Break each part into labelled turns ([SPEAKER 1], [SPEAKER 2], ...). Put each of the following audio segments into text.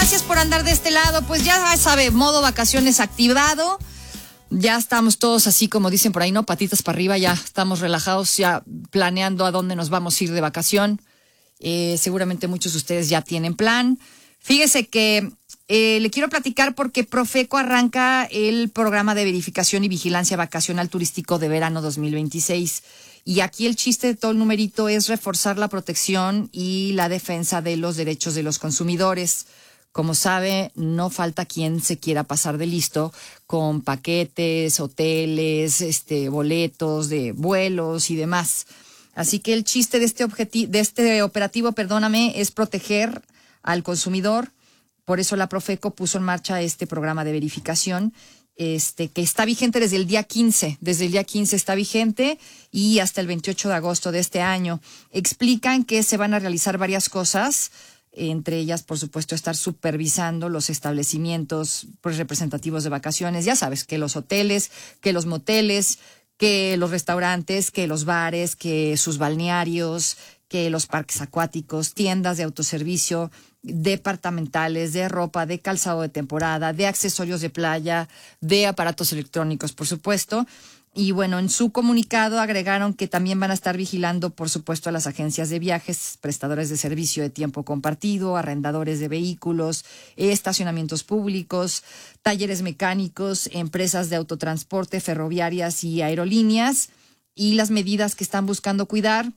[SPEAKER 1] Gracias por andar de este lado. Pues ya sabe, modo vacaciones activado. Ya estamos todos así como dicen por ahí, ¿no? Patitas para arriba, ya estamos relajados, ya planeando a dónde nos vamos a ir de vacación. Seguramente muchos de ustedes ya tienen plan. Fíjese que le quiero platicar porque Profeco arranca el programa de verificación y vigilancia vacacional turístico de verano 2026. Y aquí el chiste de todo el numerito es reforzar la protección y la defensa de los derechos de los consumidores. Como sabe, no falta quien se quiera pasar de listo con paquetes, hoteles, boletos de vuelos y demás. Así que el chiste de este operativo, es proteger al consumidor. Por eso la Profeco puso en marcha este programa de verificación, que está vigente desde el día 15. Desde el día 15 está vigente y hasta el 28 de agosto de este año. Explican que se van a realizar varias cosas, entre ellas, por supuesto, estar supervisando los establecimientos representativos de vacaciones. Ya sabes, que los hoteles, que los moteles, que los restaurantes, que los bares, que sus balnearios, que los parques acuáticos, tiendas de autoservicio, departamentales, de ropa, de calzado de temporada, de accesorios de playa, de aparatos electrónicos, por supuesto. Y bueno, en su comunicado agregaron que también van a estar vigilando, por supuesto, a las agencias de viajes, prestadores de servicio de tiempo compartido, arrendadores de vehículos, estacionamientos públicos, talleres mecánicos, empresas de autotransporte, ferroviarias y aerolíneas, y las medidas que están buscando cuidar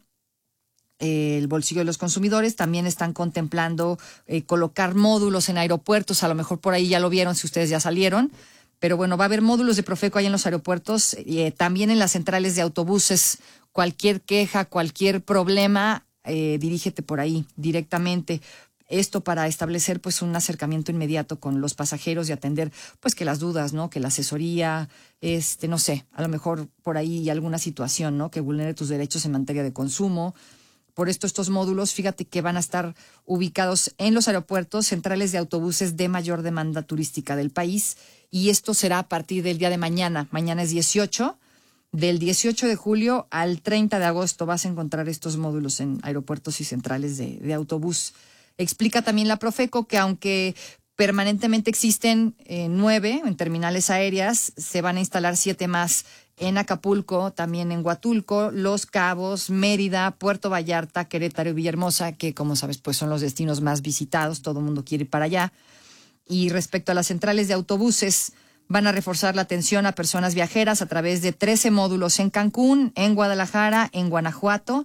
[SPEAKER 1] el bolsillo de los consumidores. También están contemplando colocar módulos en aeropuertos. A lo mejor por ahí ya lo vieron si ustedes ya salieron. Pero bueno, va a haber módulos de Profeco ahí en los aeropuertos, también en las centrales de autobuses. Cualquier queja, cualquier problema, dirígete por ahí directamente. Esto para establecer pues un acercamiento inmediato con los pasajeros y atender pues que las dudas, ¿no? Que la asesoría, no sé, a lo mejor por ahí alguna situación, ¿no? Que vulnere tus derechos en materia de consumo. Por esto estos módulos, fíjate que van a estar ubicados en los aeropuertos, centrales de autobuses de mayor demanda turística del país. Y esto será a partir del día de mañana. Mañana es 18. Del 18 de julio al 30 de agosto vas a encontrar estos módulos en aeropuertos y centrales de autobús. Explica también la Profeco que aunque permanentemente existen 9 en terminales aéreas, se van a instalar 7 más en Acapulco, también en Huatulco, Los Cabos, Mérida, Puerto Vallarta, Querétaro y Villahermosa, que como sabes pues son los destinos más visitados, todo el mundo quiere ir para allá. Y respecto a las centrales de autobuses, van a reforzar la atención a personas viajeras a través de 13 módulos en Cancún, en Guadalajara, en Guanajuato,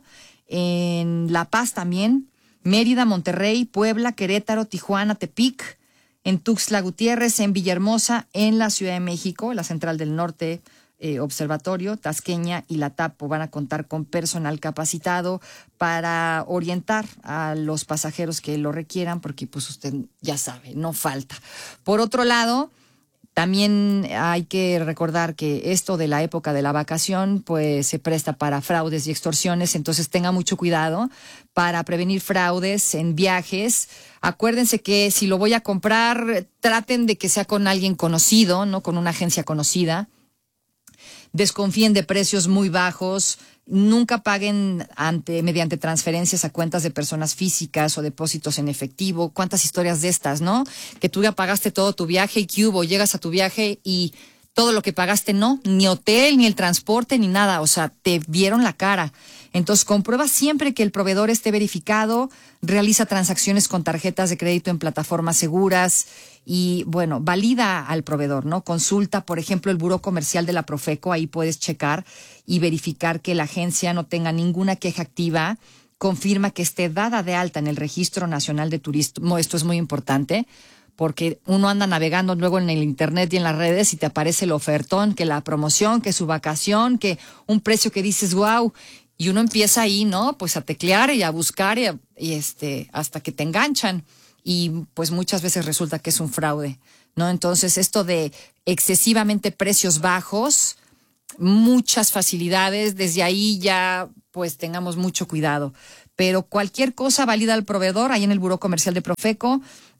[SPEAKER 1] en La Paz también, Mérida, Monterrey, Puebla, Querétaro, Tijuana, Tepic, en Tuxtla Gutiérrez, en Villahermosa, en la Ciudad de México, la Central del Norte, Observatorio, Tasqueña y La Tapo van a contar con personal capacitado para orientar a los pasajeros que lo requieran, porque pues usted ya sabe, no falta. Por otro lado, también hay que recordar que esto de la época de la vacación pues se presta para fraudes y extorsiones, entonces tenga mucho cuidado para prevenir fraudes en viajes. Acuérdense que si lo voy a comprar, traten de que sea con alguien conocido, no con una agencia conocida. Desconfíen de precios muy bajos, nunca paguen mediante transferencias a cuentas de personas físicas o depósitos en efectivo. ¿Cuántas historias de estas, no? Que tú ya pagaste todo tu viaje y ¿qué hubo? Llegas a tu viaje y todo lo que pagaste no, ni hotel, ni el transporte, ni nada. O sea, te vieron la cara. Entonces, comprueba siempre que el proveedor esté verificado, realiza transacciones con tarjetas de crédito en plataformas seguras y, bueno, valida al proveedor, ¿no? Consulta, por ejemplo, el Buró Comercial de la Profeco, ahí puedes checar y verificar que la agencia no tenga ninguna queja activa, confirma que esté dada de alta en el Registro Nacional de Turismo, esto es muy importante, porque uno anda navegando luego en el internet y en las redes y te aparece el ofertón, que la promoción, que su vacación, que un precio que dices, wow, y uno empieza ahí, ¿no? Pues a teclear y a buscar y hasta que te enganchan. Y pues muchas veces resulta que es un fraude, ¿no? Entonces esto de excesivamente precios bajos, muchas facilidades, desde ahí ya pues tengamos mucho cuidado. Pero cualquier cosa valida al proveedor ahí en el Buró Comercial de Profeco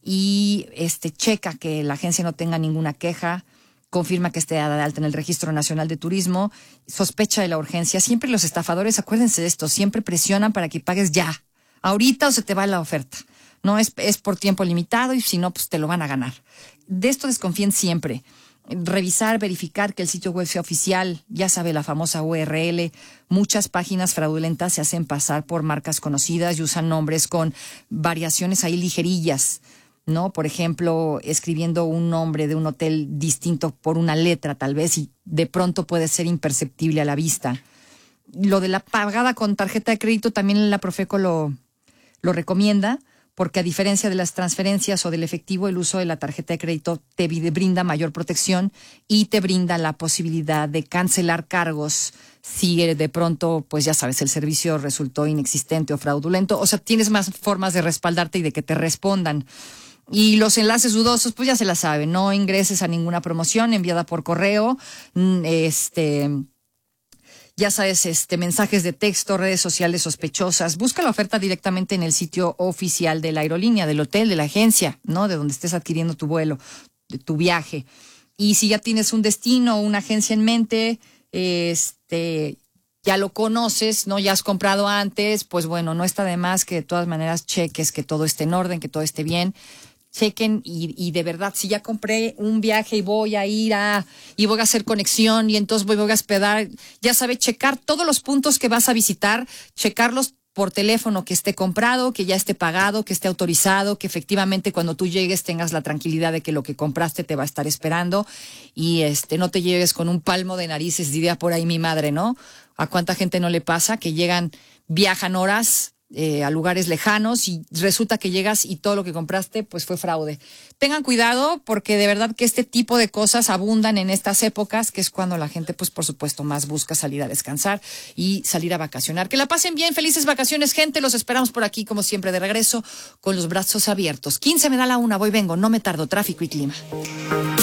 [SPEAKER 1] y checa que la agencia no tenga ninguna queja, confirma que esté dada de alta en el Registro Nacional de Turismo, sospecha de la urgencia. Siempre los estafadores, acuérdense de esto, siempre presionan para que pagues ya, ahorita o se te va la oferta. No es por tiempo limitado y si no, pues te lo van a ganar. De esto desconfíen siempre. Revisar, verificar que el sitio web sea oficial, ya sabe, la famosa URL. Muchas páginas fraudulentas se hacen pasar por marcas conocidas y usan nombres con variaciones ahí ligerillas, ¿no? Por ejemplo, escribiendo un nombre de un hotel distinto por una letra tal vez y de pronto puede ser imperceptible a la vista. Lo de la pagada con tarjeta de crédito también la Profeco lo recomienda, porque a diferencia de las transferencias o del efectivo, el uso de la tarjeta de crédito te brinda mayor protección y te brinda la posibilidad de cancelar cargos si de pronto, pues ya sabes, el servicio resultó inexistente o fraudulento. O sea, tienes más formas de respaldarte y de que te respondan. Y los enlaces dudosos, pues ya se la saben, no ingreses a ninguna promoción enviada por correo, ya sabes, mensajes de texto, redes sociales sospechosas. Busca la oferta directamente en el sitio oficial de la aerolínea, del hotel, de la agencia, ¿no? De donde estés adquiriendo tu vuelo, de tu viaje. Y si ya tienes un destino o una agencia en mente, ya lo conoces, ¿no? Ya has comprado antes, pues bueno, no está de más que de todas maneras cheques que todo esté en orden, que todo esté bien. Chequen y de verdad, si ya compré un viaje y voy a ir y voy a hacer conexión y entonces voy a hospedar, ya sabe, checar todos los puntos que vas a visitar, checarlos por teléfono, que esté comprado, que ya esté pagado, que esté autorizado, que efectivamente cuando tú llegues tengas la tranquilidad de que lo que compraste te va a estar esperando y no te llegues con un palmo de narices, diría por ahí mi madre, ¿no? ¿A cuánta gente no le pasa que viajan horas a lugares lejanos y resulta que llegas y todo lo que compraste pues fue fraude? Tengan cuidado porque de verdad que este tipo de cosas abundan en estas épocas, que es cuando la gente pues por supuesto más busca salir a descansar y salir a vacacionar. Que la pasen bien, felices vacaciones, gente, los esperamos por aquí como siempre de regreso con los brazos abiertos. 15 me da la 1, voy vengo, no me tardo, tráfico y clima.